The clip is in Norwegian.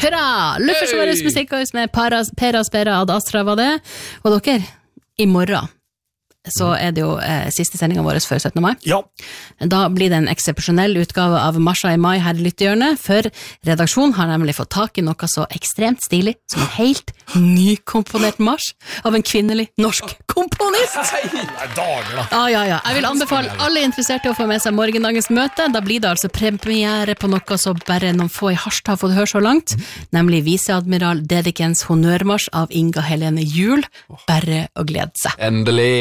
Hurra! Luftforsvarets musikkhus med Per Aspera Ad Astra var det. Og dere, i morgen så det jo siste sendingen vår før 17. mai. Ja. Da blir det en eksepsjonell utgave av Marsha i mai her i Lyttehjørnet, for redaksjonen har nemlig fått tak i noe så ekstremt stilig som en helt nykomponert marsj av en kvinnelig norsk komponist. Nei, dager da. Ja. Jeg vil anbefale alle interesserte å få med seg morgendagens møte. Da blir det altså premiere på noe så bare noen få i Harstad har fått høre så langt, nemlig viseadmiral Dedikens honnørmarsj av Inga Helene Juel. Bare å glede seg. Endelig.